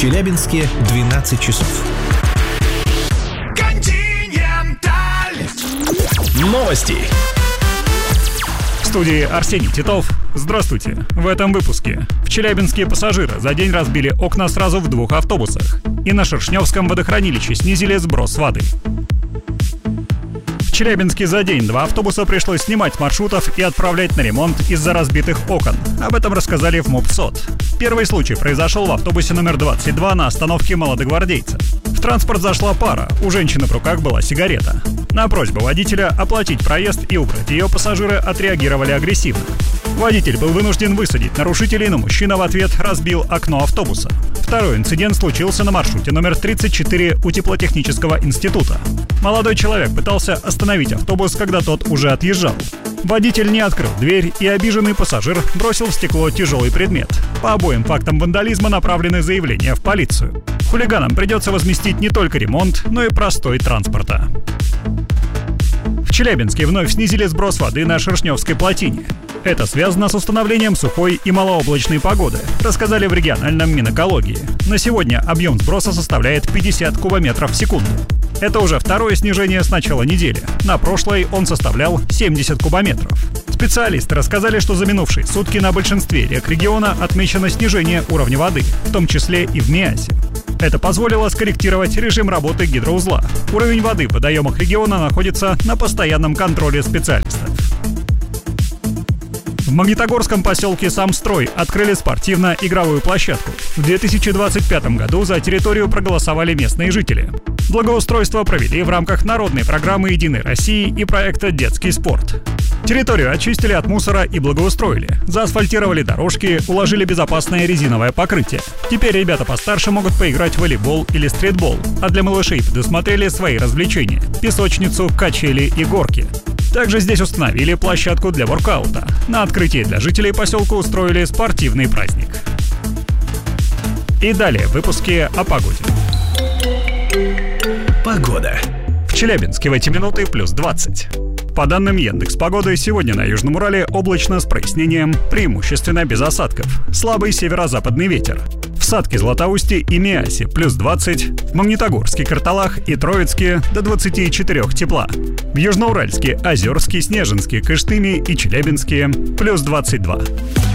Челябинске 12 часов. Новости. В студии Арсений Титов. Здравствуйте. В этом выпуске. В Челябинске пассажиры за день разбили окна сразу в 2 автобусах. И на Шершневском водохранилище снизили сброс воды. В Челябинске за день 2 автобуса пришлось снимать с маршрутов и отправлять на ремонт из-за разбитых окон. Об этом рассказали в МОПСОТ. Первый случай произошел в автобусе номер 22 на остановке Молодогвардейца. В транспорт зашла пара, у женщины в руках была сигарета. На просьбу водителя оплатить проезд и убрать ее пассажиры отреагировали агрессивно. Водитель был вынужден высадить нарушителей, но мужчина в ответ разбил окно автобуса. Второй инцидент случился на маршруте номер 34 у теплотехнического института. Молодой человек пытался остановить автобус, когда тот уже отъезжал. Водитель не открыл дверь, и обиженный пассажир бросил в стекло тяжелый предмет. По обоим фактам вандализма направлены заявления в полицию. Хулиганам придется возместить не только ремонт, но и простой транспорта. В Челябинске вновь снизили сброс воды на Шершневской плотине. Это связано с установлением сухой и малооблачной погоды, рассказали в региональном Минэкологии. На сегодня объем сброса составляет 50 кубометров в секунду. Это уже второе снижение с начала недели. На прошлой он составлял 70 кубометров. Специалисты рассказали, что за минувшие сутки на большинстве рек региона отмечено снижение уровня воды, в том числе и в Миасе. Это позволило скорректировать режим работы гидроузла. Уровень воды в водоемах региона находится на постоянном контроле специалистов. В Магнитогорском поселке Самстрой открыли спортивно-игровую площадку. В 2025 году за территорию проголосовали местные жители. Благоустройство провели в рамках народной программы «Единой России» и проекта «Детский спорт». Территорию очистили от мусора и благоустроили. Заасфальтировали дорожки, уложили безопасное резиновое покрытие. Теперь ребята постарше могут поиграть в волейбол или стритбол, а для малышей предусмотрели свои развлечения – песочницу, качели и горки. Также здесь установили площадку для воркаута. На открытии для жителей поселка устроили спортивный праздник. И далее в выпуске о погоде. Погода. В Челябинске в эти минуты плюс 20. По данным Яндекс.Погоды, сегодня на Южном Урале облачно с прояснением, преимущественно без осадков. Слабый северо-западный ветер. В Сатке, Златоусте и Миасе плюс 20, в Магнитогорске, Карталах и Троицке до 24 тепла. В Южноуральске, Озерске, Снежинске, Кыштыме и Челябинске плюс 22.